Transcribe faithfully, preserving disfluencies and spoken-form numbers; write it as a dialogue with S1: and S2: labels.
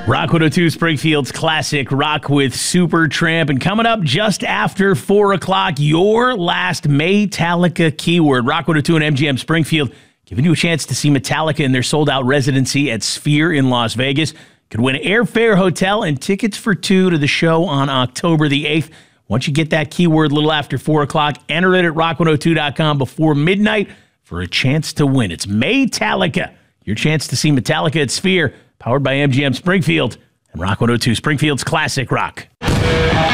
S1: Rock one oh two, Springfield's classic rock with Supertramp. And coming up just after four o'clock, your last Metallica keyword. Rock one oh two and M G M Springfield giving you a chance to see Metallica in their sold-out residency at Sphere in Las Vegas. Could win airfare, hotel, and tickets for two to the show on October the eighth. Once you get that keyword a little after four o'clock, enter it at rock one oh two dot com before midnight for a chance to win. It's Metallica. Your chance to see Metallica at Sphere, powered by M G M Springfield and Rock one oh two, Springfield's classic rock.